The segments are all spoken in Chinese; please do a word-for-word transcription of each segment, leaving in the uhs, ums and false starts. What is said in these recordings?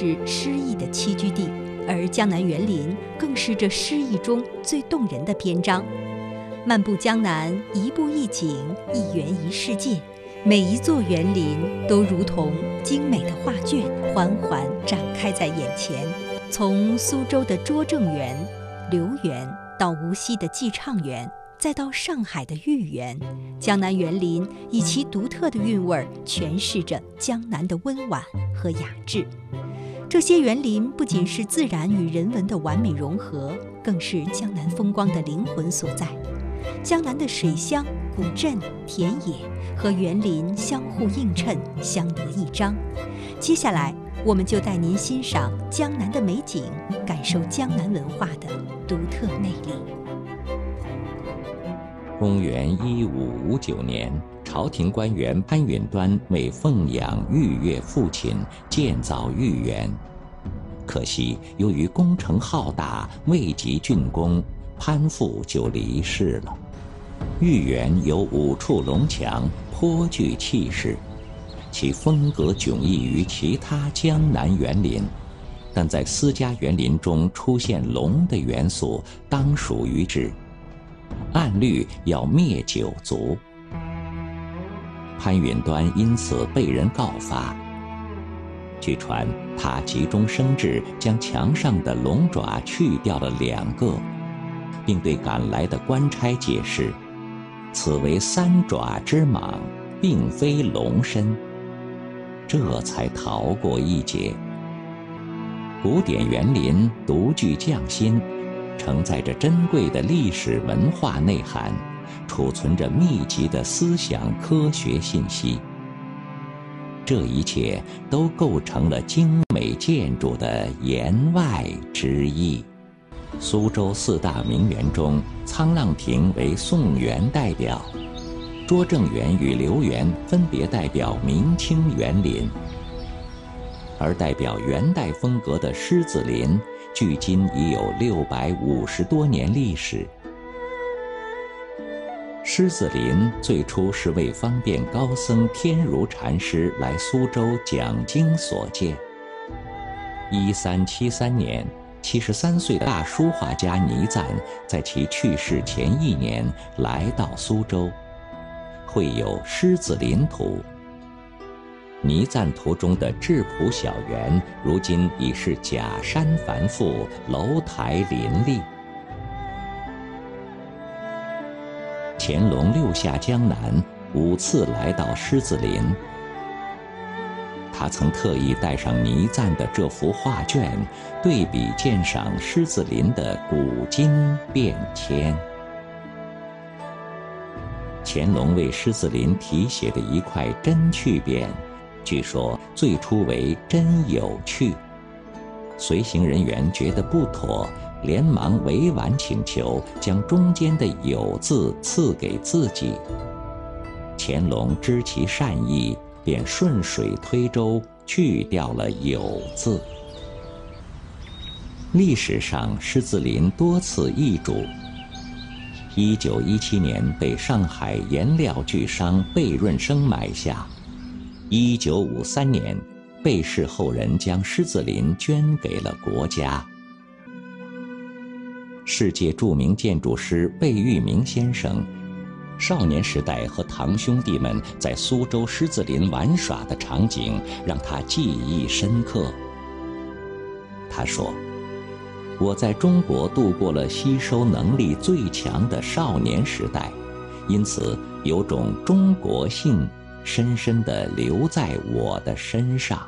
是诗意的栖居地，而江南园林更是这诗意中最动人的篇章。漫步江南，一步一景，一园一世界，每一座园林都如同精美的画卷，缓缓展开在眼前。从苏州的拙政园、留园，到无锡的寄畅园，再到上海的豫园，江南园林以其独特的韵味诠释着江南的温婉和雅致。这些园林不仅是自然与人文的完美融合，更是江南风光的灵魂所在。江南的水乡、古镇、田野和园林相互映衬，相得益彰。接下来我们就带您欣赏江南的美景，感受江南文化的独特魅力。 公元一五五九年，朝廷官员潘允端为奉养御岳父亲，建造御园。可惜由于工程浩大，未及竣工，潘父就离世了。御园有五处龙墙，颇具气势，其风格迥异于其他江南园林，但在私家园林中出现龙的元素，当属于之。按律要灭九族。潘允端因此被人告发。据传，他急中生智，将墙上的龙爪去掉了两个，并对赶来的官差解释，此为三爪之蟒，并非龙身，这才逃过一劫。古典园林独具匠心，承载着珍贵的历史文化内涵，储存着密集的思想科学信息。这一切都构成了精美建筑的言外之意。苏州四大名园中，沧浪亭为宋园代表，拙政园与留园分别代表明清园林，而代表元代风格的狮子林距今已有六百五十多年历史。狮子林最初是为方便高僧天竺禅师来苏州讲经所建。一三七三年，七十三岁的大书画家倪瓒在其去世前一年来到苏州，绘有《狮子林图》。倪瓒图中的质朴小园，如今已是假山繁复，楼台林立。乾隆六下江南，五次来到狮子林。他曾特意带上倪瓒的这幅画卷，对比鉴赏狮子林的古今变迁。乾隆为狮子林题写的一块真趣匾，据说最初为真有趣，随行人员觉得不妥，连忙委婉请求将中间的有字赐给自己。乾隆知其善意，便顺水推舟去掉了有字。历史上狮子林多次易主，一九一七年被上海颜料巨商贝润生买下，一九五三年贝氏后人将狮子林捐给了国家。世界著名建筑师贝聿铭先生少年时代和堂兄弟们在苏州狮子林玩耍的场景让他记忆深刻。他说，我在中国度过了吸收能力最强的少年时代，因此有种中国性深深地留在我的身上。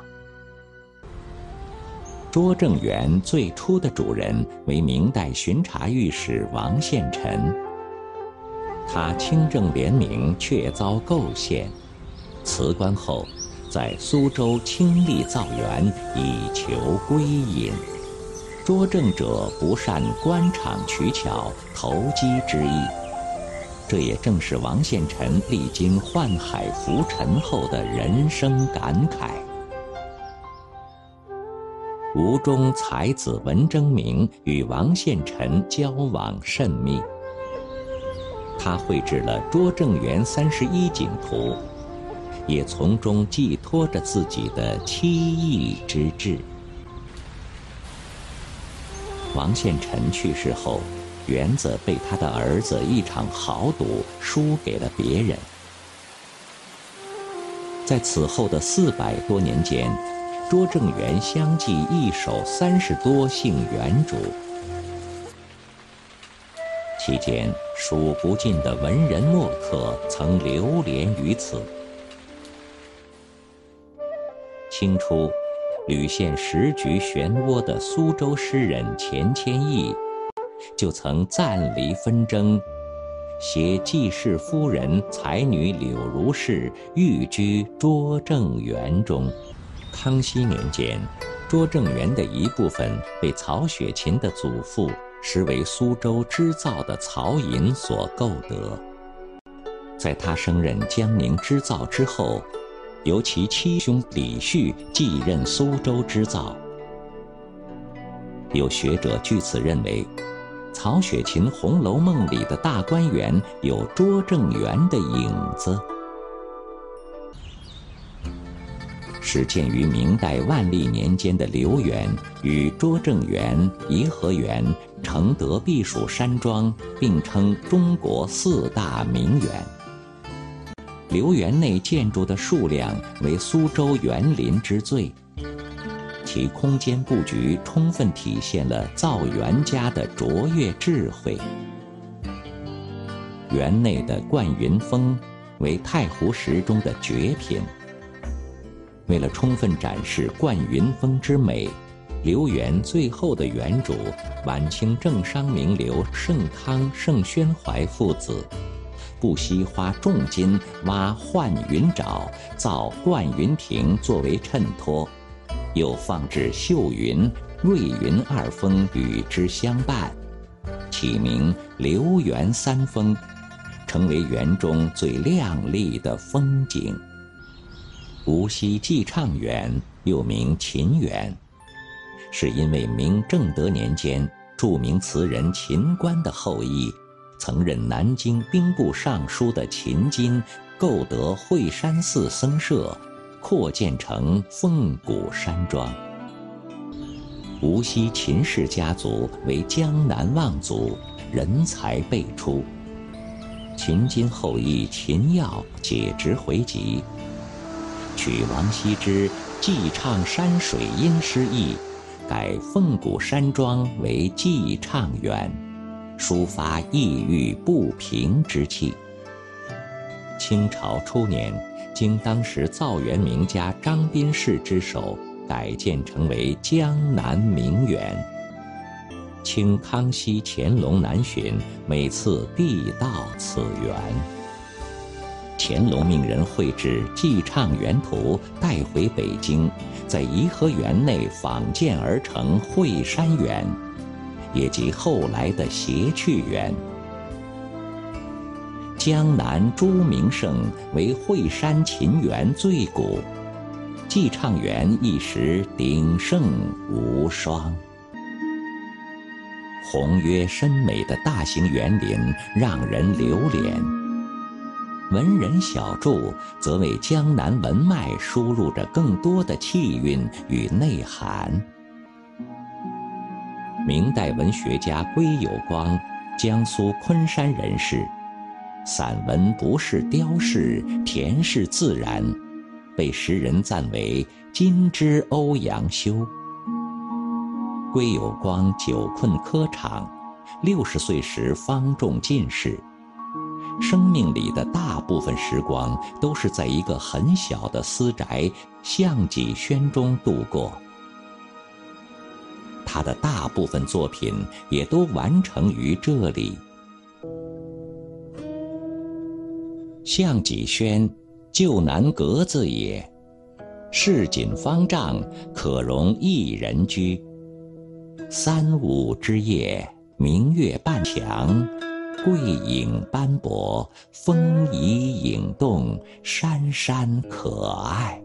拙政园最初的主人为明代巡查御史王献臣，他清正廉明，却遭构陷，辞官后在苏州倾力造园，以求归隐。拙政者不善官场取巧，投机之意，这也正是王献臣历经宦海浮沉后的人生感慨。吴中才子文征明与王献臣交往甚密，他绘制了拙政园三十一景图，也从中寄托着自己的凄意之志。 王献臣去世后，园子被他的儿子一场豪赌输给了别人。在此后的四百多年间，拙政园相继易手三十多姓园主，期间数不尽的文人墨客曾流连于此。清初，屡陷时局漩涡的苏州诗人钱谦益，就曾暂离纷争，携季氏夫人才女柳如是寓居拙政园中。康熙年间，拙政园的一部分被曹雪芹的祖父实为苏州织造的曹寅所购得。在他升任江宁织造之后，由其七兄李煦继任苏州织造。有学者据此认为，曹雪芹《红楼梦》里的大观园有拙政园的影子。始建于明代万历年间的留园与拙政园、颐和园、承德避暑山庄并称中国四大名园。留园内建筑的数量为苏州园林之最，其空间布局充分体现了造园家的卓越智慧。园内的灌云峰为太湖石中的绝品。为了充分展示灌云峰之美，留园最后的园主晚清政商名流盛康、盛宣怀父子，不惜花重金挖幻云沼，造灌云亭作为衬托，又放置秀云、瑞云二峰与之相伴，起名留园三峰，成为园中最亮丽的风景。无锡寄畅园又名秦园，是因为明正德年间著名词人秦观的后裔，曾任南京兵部尚书的秦金购得惠山寺僧舍，扩建成凤谷山庄。无锡秦氏家族为江南望族，人才辈出。秦金后裔秦耀解职回籍，取王羲之《寄畅山水音》诗意，改凤谷山庄为寄畅园，抒发抑郁不平之气。清朝初年，经当时造园名家张宾士之手改建成为江南名园。清康熙、乾隆南巡，每次必到此园。乾隆命人绘制《寄畅园图》带回北京，在颐和园内仿建而成惠山园，也即后来的谐趣园。江南朱名胜为惠山秦园最古，寄畅园一时鼎盛无双。宏约深美的大型园林让人流连，文人小著则为江南文脉输入着更多的气韵与内涵。明代文学家归有光，江苏昆山人士，散文不是雕饰，恬是自然，被时人赞为今之欧阳修。归有光久困科场，六十岁时方中进士。生命里的大部分时光都是在一个很小的私宅项脊轩中度过。他的大部分作品也都完成于这里。项脊轩，旧南阁子也，市井方丈，可容一人居。三五之夜，明月半墙，桂影斑驳，风移影动，山山可爱。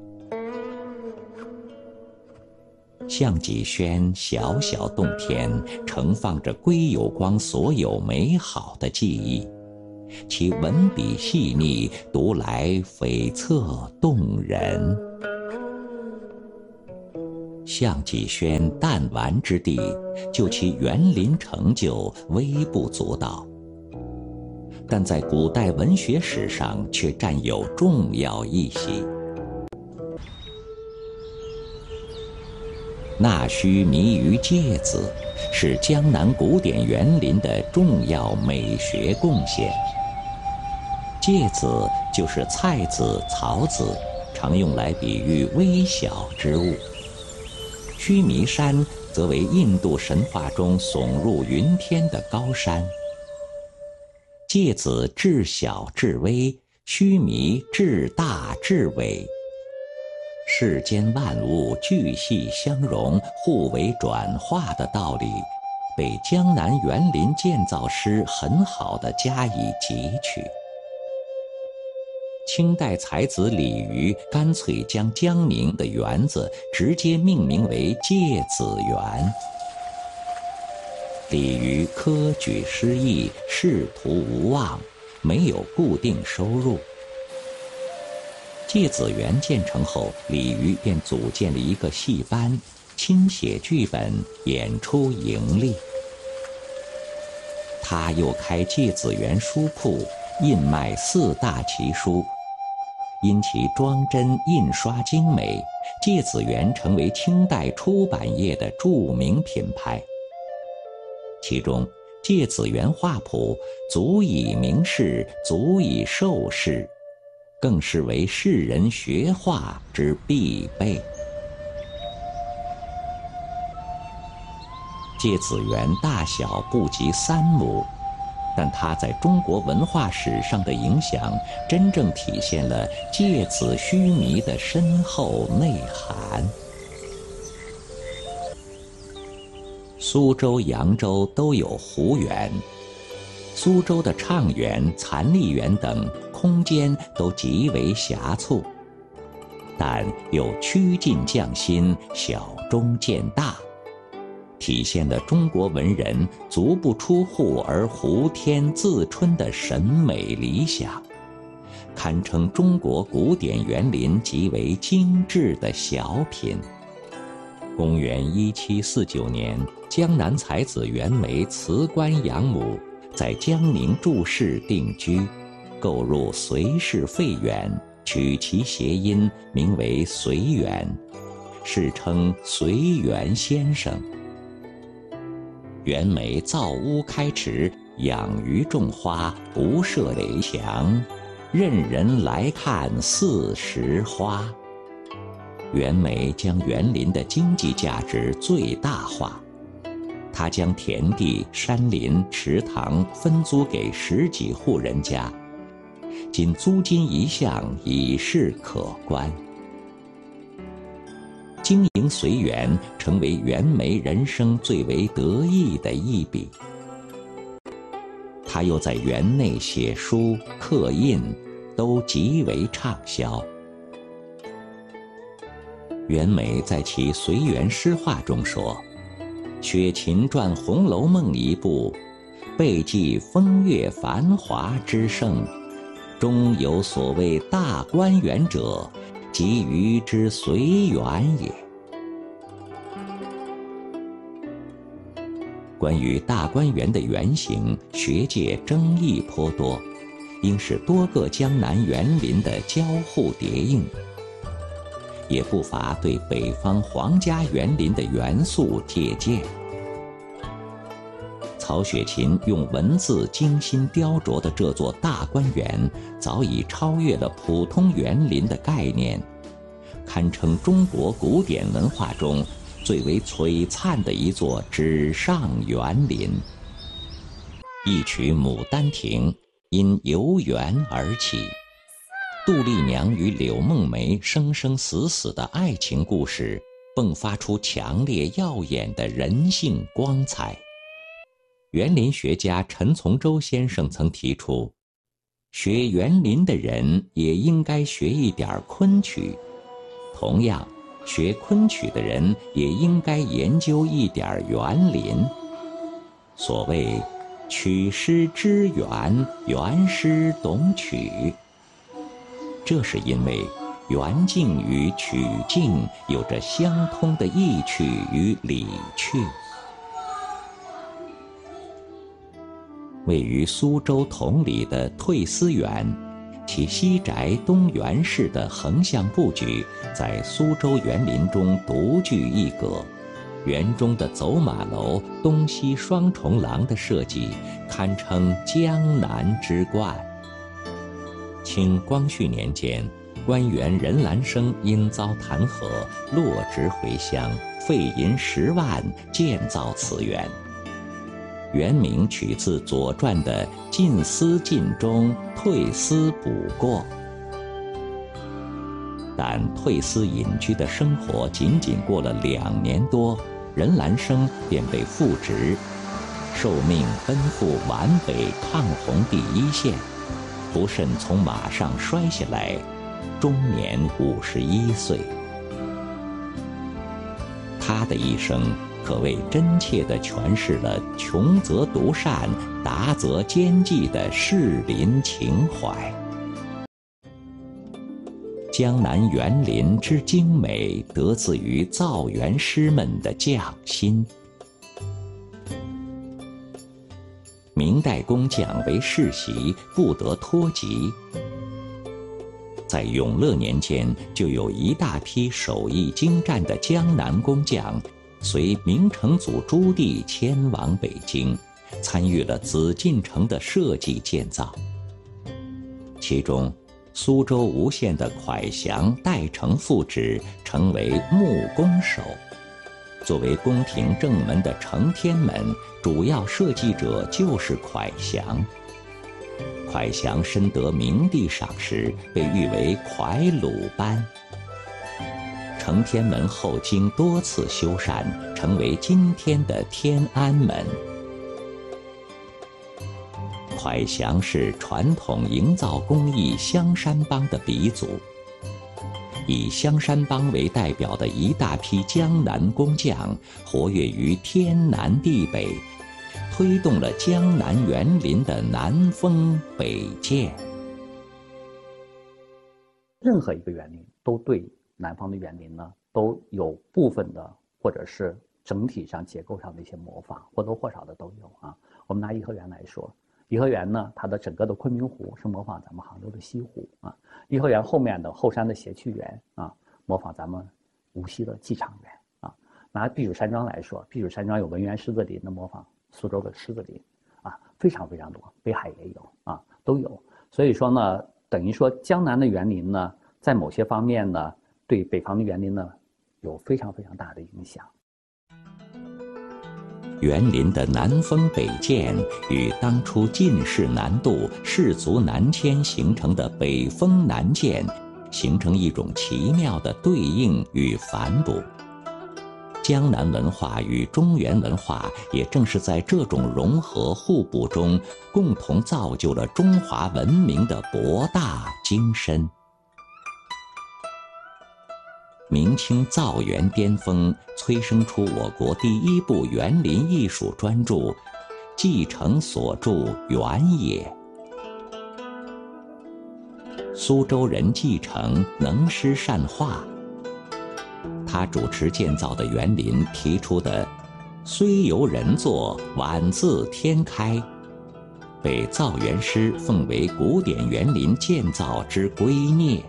项脊轩小小洞天，盛放着归有光所有美好的记忆，其文笔细腻，读来悱恻动人。 项脊轩弹丸之地，就其园林成就微不足道，但在古代文学史上却占有重要一席。纳须弥于芥子是江南古典园林的重要美学贡献。芥子就是菜籽、草籽，常用来比喻微小之物。须弥山则为印度神话中耸入云天的高山。芥子至小至微，须弥至大至伟。世间万物聚细相融，互为转化的道理，被江南园林建造师很好地加以汲取。清代才子李渔干脆将江宁的园子直接命名为芥子园。李渔科举失意，仕途无望，没有固定收入。芥子园建成后，李渔便组建了一个戏班，亲写剧本，演出盈利。他又开芥子园书铺，印卖四大奇书。因其装帧印刷精美，芥子园成为清代出版业的著名品牌。其中芥子园画谱足以明示，足以授示，更是为世人学画之必备。芥子园大小不及三亩，但它在中国文化史上的影响，真正体现了芥子须弥的深厚内涵。苏州、扬州都有湖园，苏州的畅园、残丽园等空间都极为狭促，但又曲尽匠心，小中见大，体现了中国文人足不出户而湖天自春的审美理想，堪称中国古典园林极为精致的小品。公元一七四九年，江南才子袁枚辞官养母，在江宁筑室定居，购入隋氏废园，取其谐音，名为隋园，世称隋园先生。袁枚造屋开池，养鱼种花，不设围墙，任人来看似拾花。袁枚将园林的经济价值最大化，他将田地、山林、池塘分租给十几户人家，仅租金一项已是可观。经营隋园成为袁枚人生最为得意的一笔。他又在园内写书、刻印，都极为畅销。袁枚在其《隋园诗话》中说：“雪芹传《红楼梦》一部，备记风月繁华之盛，中有所谓大观园者，即余之隋园也。”关于大观园的原型，学界争议颇多，应是多个江南园林的交互叠映，也不乏对北方皇家园林的元素借鉴。曹雪芹用文字精心雕琢的这座大观园，早已超越了普通园林的概念，堪称中国古典文化中最为璀璨的一座纸上园林。一曲《牡丹亭》因游园而起，杜丽娘与柳梦梅生生死死的爱情故事，迸发出强烈耀眼的人性光彩。园林学家陈从周先生曾提出，学园林的人也应该学一点昆曲，同样学昆曲的人也应该研究一点园林。所谓曲师知园，园师懂曲，这是因为缘境与曲径有着相通的意趣与理趣。位于苏州同里的退思园，其西宅东园式的横向布局，在苏州园林中独具一格。园中的走马楼、东西双重廊的设计，堪称江南之冠。清光绪年间，官员任兰生因遭弹劾，落职回乡，费银十万建造此园。原名取自《左传》的“进思尽忠，退思补过”。但退思隐居的生活仅仅过了两年多，任兰生便被复职，受命奔赴皖北抗洪第一线，不慎从马上摔下来，终年五十一岁。他的一生可谓真切地诠释了穷则独善，达则兼济的士林情怀。江南园林之精美，得自于造园师们的匠心。明代工匠为世袭，不得脱籍。在永乐年间，就有一大批手艺精湛的江南工匠，随明成祖朱棣迁往北京，参与了紫禁城的设计建造。其中，苏州吴县的蒯祥代承父职，成为木工手。作为宫廷正门的承天门，主要设计者就是蒯祥。蒯祥深得明帝赏识，被誉为蒯鲁班。承天门后经多次修缮，成为今天的天安门。蒯祥是传统营造工艺香山帮的鼻祖，以香山帮为代表的一大批江南工匠，活跃于天南地北，推动了江南园林的南风北渐。 任何一个园林都对南方的园林呢，都有部分的或者是整体上结构上的一些模仿，或多或少的都有啊。我们拿颐和园来说，颐和园呢，它的整个的昆明湖是模仿咱们杭州的西湖啊。颐和园后面的后山的谐趣园啊，模仿咱们无锡的寄场园啊。拿避暑山庄来说，避暑山庄有文渊狮子林的模仿苏州的狮子林啊，非常非常多，北海也有啊，都有。所以说呢，等于说江南的园林呢，在某些方面呢，对北方的园林呢，有非常非常大的影响。 园林的南风北渐与当初进士南渡、士族南迁形成的北风南渐，形成一种奇妙的对应与反哺。江南文化与中原文化也正是在这种融合互补中，共同造就了中华文明的博大精深。明清造园巅峰，催生出我国第一部园林艺术专著，继承所著《园也》。苏州人继承能诗善画，他主持建造的园林提出的“虽由人作，宛自天开”，被造园师奉为古典园林建造之圭臬。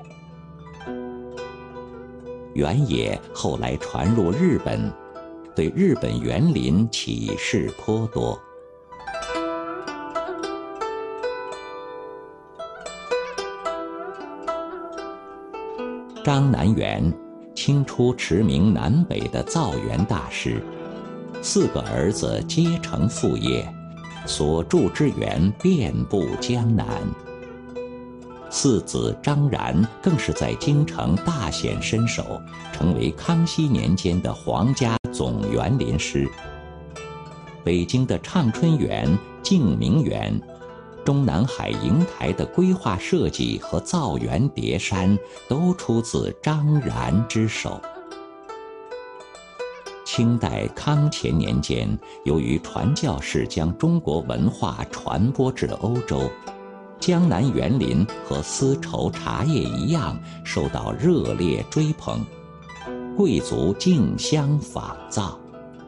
园也后来传入日本，对日本园林启示颇多。张南园，清初驰名南北的造园大师，四个儿子皆成父业，所筑之园遍布江南。四子张然更是在京城大显身手，成为康熙年间的皇家总园林师。北京的畅春园、静明园，中南海瀛台的规划设计和造园叠山，都出自张然之手。清代康乾年间，由于传教士将中国文化传播至欧洲， 江南园林和丝绸茶叶一样受到热烈追捧，贵族竞相仿造。